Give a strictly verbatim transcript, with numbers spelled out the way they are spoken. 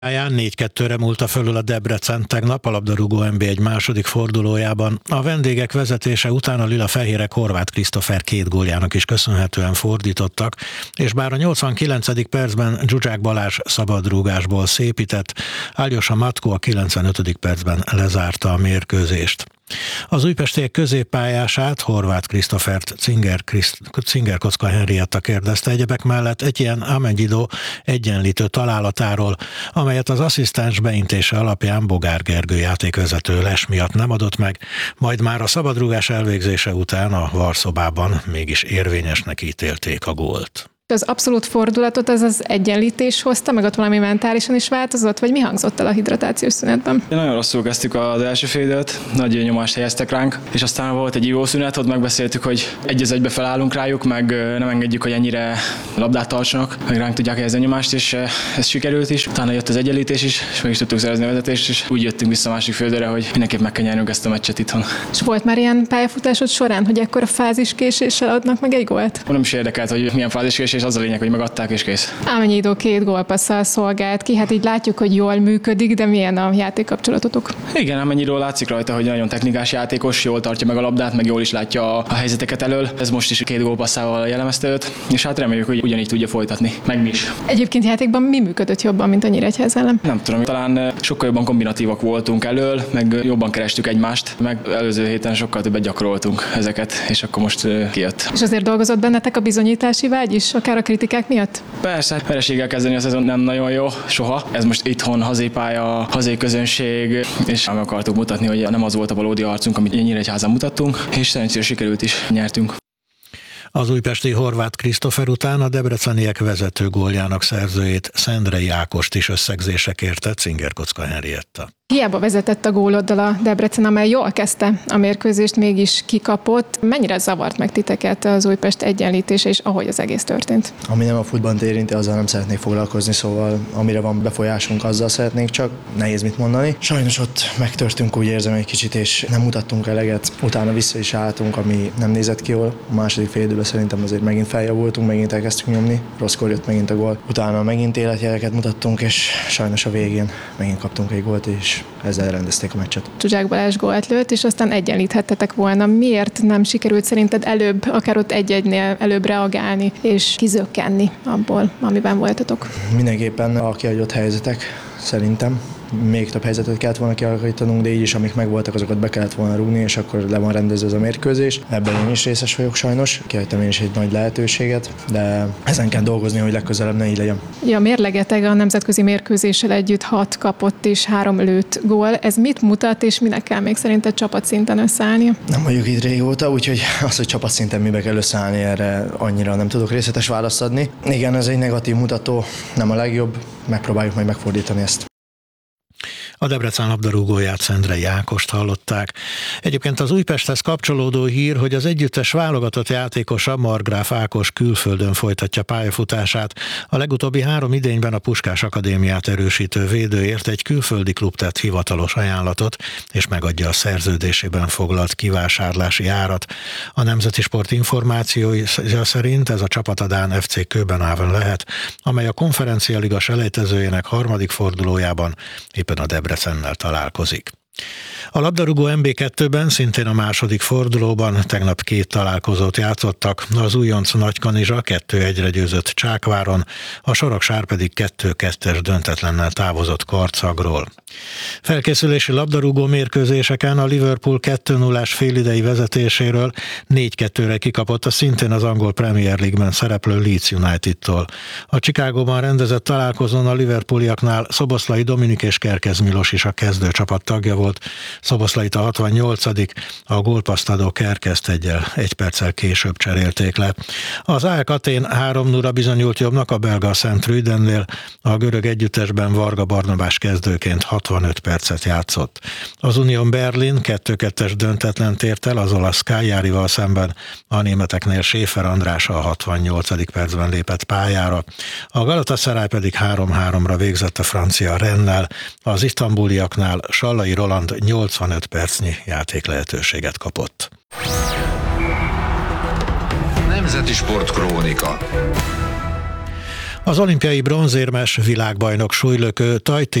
Pályán négy kettőre múlta fölül a Debrecen tegnap a labdarúgó en bé egy második fordulójában. A vendégek vezetése után a lila-fehérek Horváth Krisztofer két góljának is köszönhetően fordítottak, és bár a nyolcvankilencedik percben Zsuzsák Balázs szabadrúgásból szépített, Aljosa Matko a kilencvenötödik percben lezárta a mérkőzést. Az újpestiek középpályását, Horváth Krisztofert Cinger, Kriszt, Cinger Kocka Henrietta kérdezte egyebek mellett egy ilyen Amengyidó egyenlítő találatáról, amelyet az asszisztens beintése alapján Bogár Gergő játékvezető les miatt nem adott meg, majd már a szabadrúgás elvégzése után a varszobában mégis érvényesnek ítélték a gólt. Az abszolút fordulatot az az egyenlítés hozta, meg ott valami mentálisan is változott, vagy mi hangzott el a hidratációs szünetben? Nagyon rosszul kezdtük az első fél időt, nagy nyomást helyeztek ránk, és aztán volt egy ivószünet, ott megbeszéltük, hogy egy az egybe felállunk rájuk, meg nem engedjük, hogy ennyire labdát tartsanak, meg ránk tudják helyezni a nyomást, és ez sikerült is. Utána jött az egyenlítés is, és meg is tudtuk szerezni a vezetést, és úgy jöttünk vissza a másik fél időre, hogy mindenképp meg kell nyernünk ezt a meccset itthon. És volt már ilyen pályafutásod során, hogy ekkora fáziskéséssel adnak meg egy gólt? Nem is érdekelt, hogy milyen fáziskésés, az a lényeg, hogy megadták és kész. Amengyidó két gólpasszal szolgált ki, hát így látjuk, hogy jól működik, de milyen a játékkapcsolatotok? Igen, amennyiről látszik rajta, hogy nagyon technikás játékos, jól tartja meg a labdát, meg jól is látja a helyzeteket elől. Ez most is két gólpasszával jellemezte őt, és hát reméljük, hogy ugyanígy tudja folytatni, meg mi is. Egyébként játékban mi működött jobban, mint a Nyíregyháza ellen? Nem tudom, talán sokkal jobban kombinatívak voltunk elől, meg jobban kerestük egymást, meg előző héten sokkal többet gyakoroltunk ezeket, és akkor most kijött. És azért dolgozott bennetek a bizonyítási vágy is, akár a kritikák miatt? Persze, vereséggel kezdeni a szezon nem nagyon jó, soha. Ez most itthon hazépálya, hazai közönség, és meg akartuk mutatni, hogy nem az volt a valódi arcunk, amit Nyíregyházán mutattunk, és szerencsére sikerült is, nyertünk. Az újpesti Horváth Krisztofer után a debreceniek vezető góljának szerzőjét, Szendrei Ákost is összegzésre kérte Cinger Kocka Henrietta. Hiába vezetett a góloddal a Debrecen, amely jól kezdte a mérkőzést, mégis kikapott. Mennyire zavart meg titeket az Újpest egyenlítése, és ahogy az egész történt? Ami nem a futballt érinti, azzal nem szeretnék foglalkozni, szóval amire van befolyásunk, azzal szeretnénk, csak nehéz mit mondani. Sajnos ott megtörtünk, úgy érzem egy kicsit, és nem mutattunk eleget. Utána vissza is álltunk, ami nem nézett ki jól. A második fél időben szerintem azért megint feljavultunk, megint elkezdtünk nyomni. Rosszkor jött megint a gól. Utána megint életjeleket mutattunk, és sajnos a végén megint kaptunk egy gólt, és ezzel rendezték a meccset. Zsuzsák Balázs gólt lőtt, és aztán egyenlíthettetek volna. Miért nem sikerült szerinted előbb, akár ott egy-egynél előbb reagálni, és kizökkenni abból, amiben voltatok? Mindenképpen a kiadott helyzetek, szerintem. Még több helyzetet kellett volna kialakítanunk, de így is, amik megvoltak, azokat be kellett volna rúgni, és akkor le van rendezve ez a mérkőzés. Ebben én is részes vagyok sajnos, kihagytam én is egy nagy lehetőséget, de ezen kell dolgozni, hogy legközelebb ne így legyen. Ja, a mérlegeteg a nemzetközi mérkőzéssel együtt hat kapott és három lőtt gól. Ez mit mutat, és minek kell még szerinted csapatszinten összeállnia? Nem vagyok itt régóta, úgyhogy az, hogy csapatszinten mibe kell összeállni, erre annyira nem tudok részletes választ adni. Igen, ez egy negatív mutató, nem a legjobb, megpróbáljuk majd megfordítani ezt. A Debrecen labdarúgóját, Szendrei Ákost hallották. Egyébként az Újpesthez kapcsolódó hír, hogy az együttes válogatott játékosa, Margráf Ákos külföldön folytatja pályafutását. A legutóbbi három idényben a Puskás Akadémiát erősítő védőért egy külföldi klub tett hivatalos ajánlatot, és megadja a szerződésében foglalt kivásárlási árat. A Nemzeti Sport információja szerint ez a csapat a dán ef cé Köbenhavn lehet, amely a Konferencia Liga selejtezőjének harmadik fordulójában éppen a Debrecennel találkozik. A labdarúgó en bé kettőben szintén a második fordulóban tegnap két találkozót játszottak, az újonc Nagykanizsa kettő egyre győzött Csákváron, a Soroksár pedig kettő kettes döntetlennel távozott Karcagról. Felkészülési labdarúgó mérkőzéseken a Liverpool kettő nullás félidei vezetéséről négy kettőre kikapott a szintén az angol Premier League-ben szereplő Leeds United-tól. A Chicagóban rendezett találkozón a liverpooliaknál Szoboszlai Dominik és Kerkez Milos is a kezdőcsapat tagja volt. Szoboszlait a hatvannyolcadik a gólpasszt adó Kerkezt egyel, egy perccel később cserélték le. Az á e ká Atén három nulla bizonyult jobbnak a belga Szent Rüdennél, a görög együttesben Varga Barnabás kezdőként hatvanöt percet játszott. Az Union Berlin kettő kettes döntetlent ért el az olasz Cagliarival szemben, a németeknél Schäfer András a hatvannyolcadik percben lépett pályára. A Galatasaray pedig három háromra végzett a francia Rennnel, az isztambuliaknál Sallai Roland nyolcvanöt percnyi játék lehetőséget kapott. Nemzeti Sport Krónika. Az olimpiai bronzérmes világbajnok súlylökő Tajti